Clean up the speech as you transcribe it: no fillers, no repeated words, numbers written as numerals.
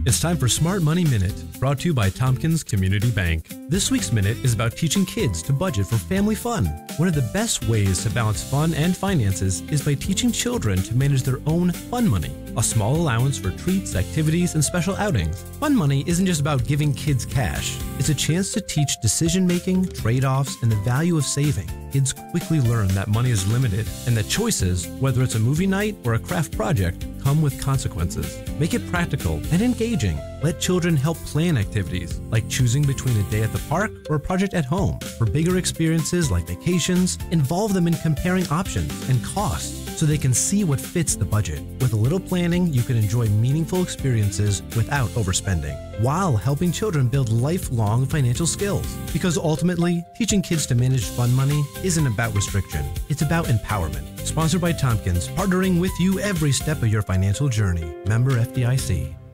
It's time for Smart Money Minute, brought to you by Tompkins Community Bank. This week's minute is about teaching kids to budget for family fun. One of the best ways to balance fun and finances is by teaching children to manage their own fun money. A small allowance for treats, activities, and special outings. Fun money isn't just about giving kids cash. It's a chance to teach decision-making, trade-offs, and the value of saving. Kids quickly learn that money is limited and that choices, whether it's a movie night or a craft project, come with consequences. Make it practical and engaging. Let children help plan activities, like choosing between a day at the park or a project at home. For bigger experiences like vacations, involve them in comparing options and costs so they can see what fits the budget. With a little planning, you can enjoy meaningful experiences without overspending, while helping children build lifelong financial skills. Because ultimately, teaching kids to manage fun money isn't about restriction, it's about empowerment. Sponsored by Tompkins, partnering with you every step of your financial journey. Member FDIC.